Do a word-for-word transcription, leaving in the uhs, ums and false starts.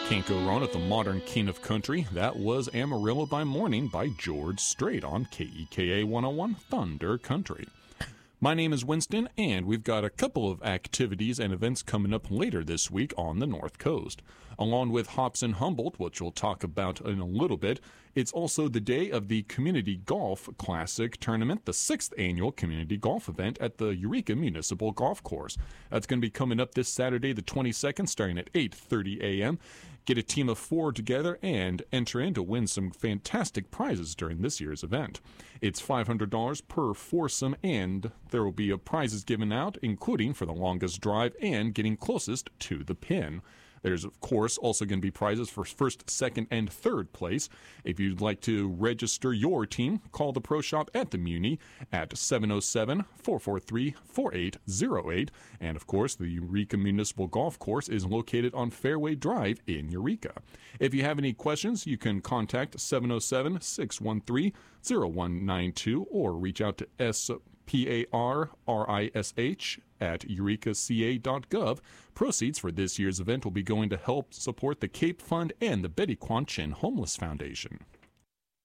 Can't go wrong with the modern king of country. That was Amarillo by Morning by George Strait on K E K A one oh one Thunder Country. My name is Winston, and we've got a couple of activities and events coming up later this week on the North Coast. Along with Hops and Humboldt, which we'll talk about in a little bit, it's also the day of the Community Golf Classic Tournament, the sixth annual community golf event at the Eureka Municipal Golf Course. That's going to be coming up this Saturday, the twenty-second, starting at eight thirty a.m. Get a team of four together and enter in to win some fantastic prizes during this year's event. It's five hundred dollars per foursome, and there will be a prizes given out, including for the longest drive and getting closest to the pin. There's, of course, also going to be prizes for first, second, and third place. If you'd like to register your team, call the Pro Shop at the Muni at seven oh seven, four four three, four eight oh eight. And, of course, the Eureka Municipal Golf Course is located on Fairway Drive in Eureka. If you have any questions, you can contact seven oh seven, six one three, oh one nine two or reach out to S P A R R I S H at eureka c a dot gov. Proceeds for this year's event will be going to help support the Cape Fund and the Betty Quan Chin Homeless Foundation.